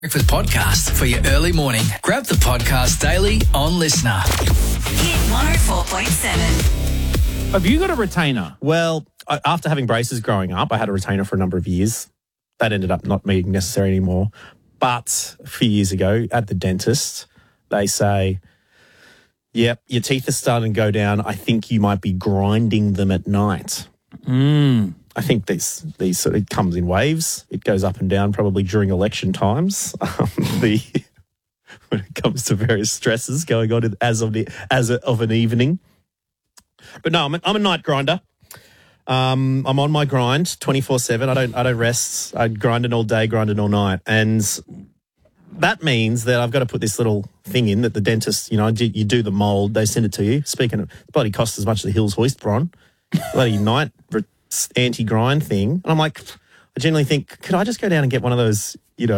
Breakfast podcast for your early morning. Grab the podcast daily on Listener. Hit 104.7. Have you got a retainer? Well, after having braces growing up, I had a retainer for a number of years. That ended up not being necessary anymore. But a few years ago at the dentist, they say, yep, your teeth are starting to go down. I think you might be grinding them at night. I think these sort of comes in waves. It goes up and down probably during election times. When it comes to various stresses going on as of an evening. But no, I'm a night grinder. I'm on my grind 24/7. I don't rest. I grind it all day, grind it all night, and that means that I've got to put this little thing in that the dentist, you do the mold, they send it to you. Speaking of, it bloody costs as much as the Hills Hoist Bron, bloody night anti-grind thing. And I'm like, I generally think, could I just go down and get one of those,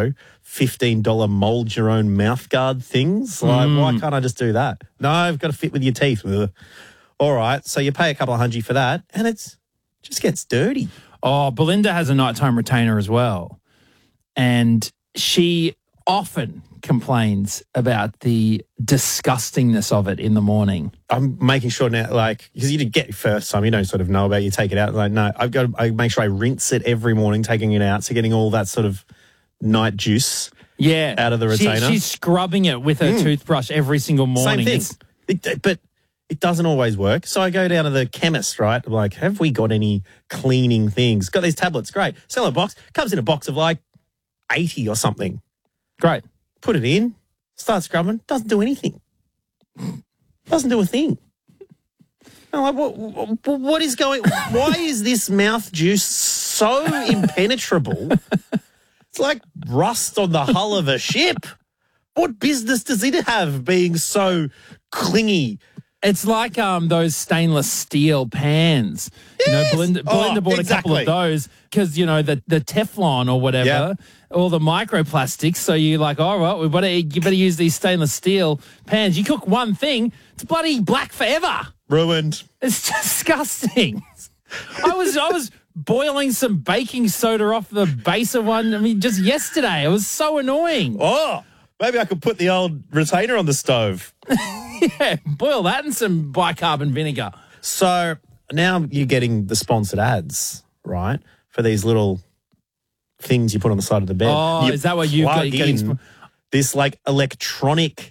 $15 mold your own mouth guard things? Like, why can't I just do that? No, I've got to fit with your teeth. Ugh. All right, so you pay a couple of $100 for that, and it just gets dirty. Oh, Belinda has a nighttime retainer as well. And she often complains about the disgustingness of it in the morning. I'm making sure now, because you get it first time, you don't sort of know about it, you take it out. No, I make sure I rinse it every morning, taking it out, so getting all that sort of night juice out of the retainer. She's scrubbing it with her toothbrush every single morning. Same thing. But it doesn't always work. So I go down to the chemist, right? I'm like, have we got any cleaning things? Got these tablets, great. Sell a box. Comes in a box of 80 or something. Great. Put it in, start scrubbing, doesn't do anything. Doesn't do a thing. I'm like, what is going, why is this mouth juice so impenetrable? It's like rust on the hull of a ship. What business does it have being so clingy? It's like those stainless steel pans. Yes. Belinda bought a couple of those because, the Teflon or whatever, all the microplastics. So you're like, all right, you better use these stainless steel pans. You cook one thing, it's bloody black forever. Ruined. It's disgusting. I was boiling some baking soda off the base of one, just yesterday. It was so annoying. Oh, maybe I could put the old retainer on the stove. Yeah, boil that in some bicarbonate vinegar. So now you're getting the sponsored ads, right, for these little things you put on the side of the bed. Oh, is that what you've got? This electronic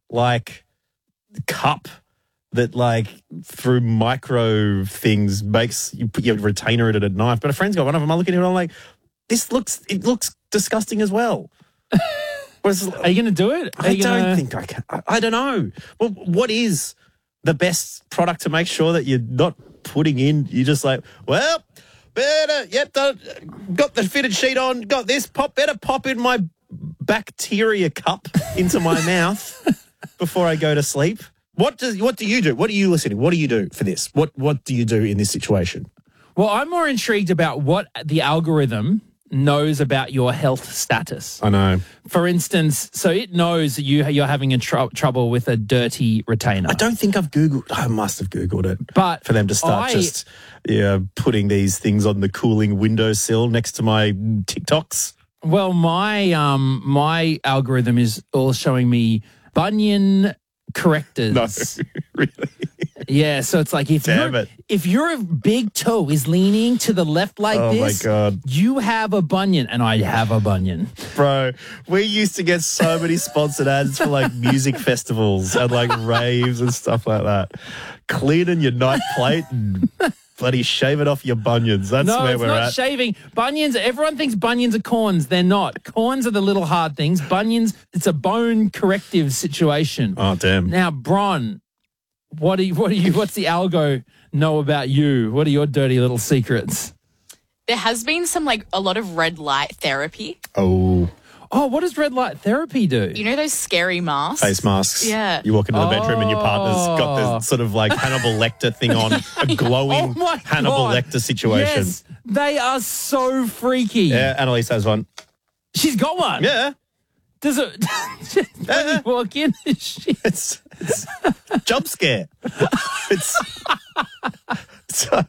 cup that through micro things makes you put your retainer in it at night. But a friend's got one of them. I look at it and I'm like, it looks disgusting as well. Are you going to do it? I don't think I can. I don't know. Well, what is the best product to make sure that you're not putting in? You're just got the fitted sheet on, got this, better pop in my bacteria cup into my mouth before I go to sleep. What do you do? What are you listening? What do you do for this? What do you do in this situation? Well, I'm more intrigued about what the algorithm knows about your health status. I know. For instance, so it knows that you're having trouble with a dirty retainer. I don't think I've Googled. I must have Googled it. But for them to start putting these things on the cooling windowsill next to my TikToks. Well, my algorithm is all showing me bunion correctors. No, really? Yeah, so it's like if your big toe is leaning to the left this, my God, you have a bunion, and I have a bunion. Bro, we used to get so many sponsored ads for music festivals and raves and stuff like that. Cleaning your night plate and bloody shaving off your bunions. That's where we're at. No, it's not shaving. Bunions, everyone thinks bunions are corns. They're not. Corns are the little hard things. Bunions, it's a bone corrective situation. Oh, damn. Now, Bron, what's the algo know about you? What are your dirty little secrets? There has been a lot of red light therapy. Oh, what does red light therapy do? You know those scary masks? Face masks. Yeah. You walk into the bedroom and your partner's got this sort of Hannibal Lecter thing on, a glowing Hannibal Lecter situation. Yes, they are so freaky. Yeah, Annalise has one. She's got one? Yeah. Does it? When you walk in, it's jump scare. It's So,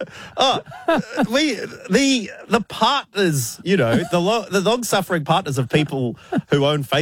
the partners, the long-suffering partners of people who own Facebook